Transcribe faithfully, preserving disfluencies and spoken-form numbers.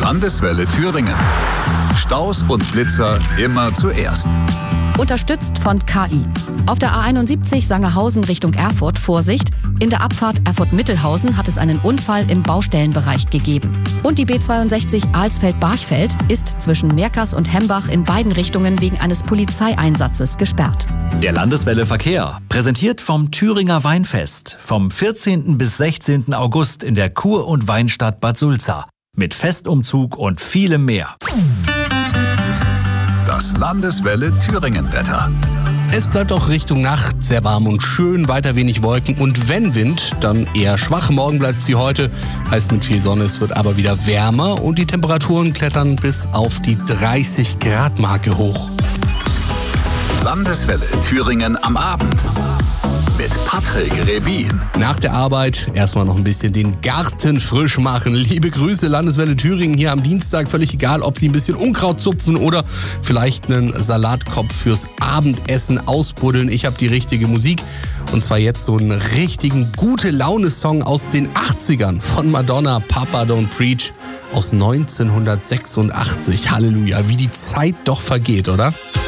Landeswelle Thüringen. Staus und Blitzer immer zuerst. Unterstützt von K I. Auf der A einundsiebzig Sangerhausen Richtung Erfurt Vorsicht. In der Abfahrt Erfurt-Mittelhausen hat es einen Unfall im Baustellenbereich gegeben. Und die B zweiundsechzig Alsfeld-Barchfeld ist zwischen Merkers und Hembach in beiden Richtungen wegen eines Polizeieinsatzes gesperrt. Der Landeswelle Verkehr, präsentiert vom Thüringer Weinfest, vom vierzehnten bis sechzehnten August in der Kur- und Weinstadt Bad Sulza. Mit Festumzug und vielem mehr. Das Landeswelle Thüringen-Wetter. Es bleibt auch Richtung Nacht sehr warm und schön, weiter wenig Wolken und wenn Wind, dann eher schwach. Morgen bleibt sie heute, heißt mit viel Sonne, es wird aber wieder wärmer und die Temperaturen klettern bis auf die dreißig Grad Marke hoch. Landeswelle Thüringen am Abend mit Patrick Rebin. Nach der Arbeit erstmal noch ein bisschen den Garten frisch machen. Liebe Grüße, Landeswelle Thüringen hier am Dienstag. Völlig egal, ob Sie ein bisschen Unkraut zupfen oder vielleicht einen Salatkopf fürs Abendessen ausbuddeln. Ich habe die richtige Musik. Und zwar jetzt so einen richtigen Gute-Laune-Song aus den achtzigern von Madonna, Papa Don't Preach aus neunzehnhundertsechsundachtzig. Halleluja, wie die Zeit doch vergeht, oder?